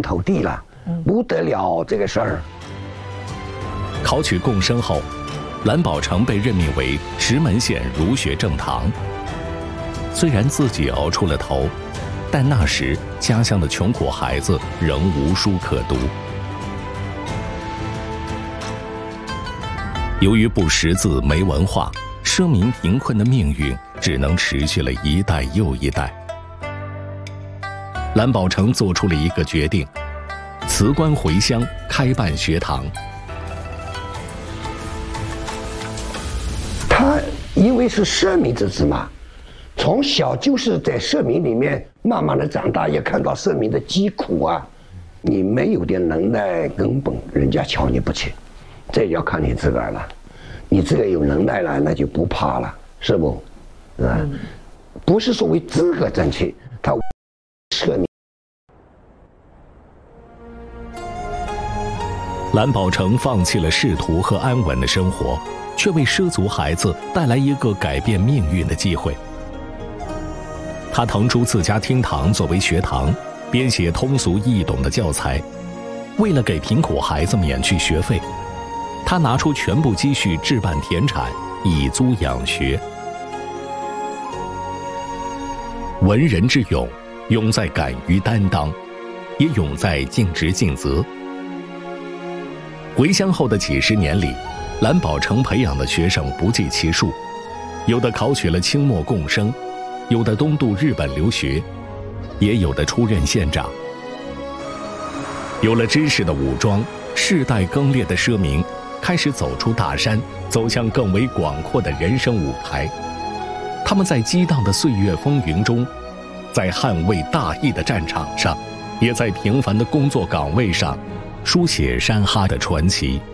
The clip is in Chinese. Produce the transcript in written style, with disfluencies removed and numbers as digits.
投地了，不得了这个事儿。 考取贡生后，蓝宝成被任命为石门县儒学正堂。虽然自己熬出了头，但那时家乡的穷苦孩子仍无书可读。由于不识字、没文化，奢民贫困的命运只能持续了一代又一代。蓝宝成做出了一个决定，辞官回乡，开办学堂。 他因为是社民之子嘛，从小就是在社民里面慢慢的长大，也看到社民的疾苦啊。你没有点能耐，根本人家瞧你不起。这要看你自个儿了，你自个儿有能耐了，那就不怕了，是不？不是说为资格争取，他社民。 蓝宝成放弃了仕途和安稳的生活，却为畲族孩子带来一个改变命运的机会。他腾出自家厅堂作为学堂，编写通俗易懂的教材。为了给贫苦孩子免去学费，他拿出全部积蓄置办田产，以租养学。文人之勇，勇在敢于担当，也勇在尽职尽责。回乡后的几十年里，蓝宝成培养的学生不计其数，有的考取了清末贡生，有的东渡日本留学，也有的出任县长。有了知识的武装，世代更迭的奢民开始走出大山，走向更为广阔的人生舞台。他们在激荡的岁月风云中，在捍卫大义的战场上，也在平凡的工作岗位上书写山哈的传奇。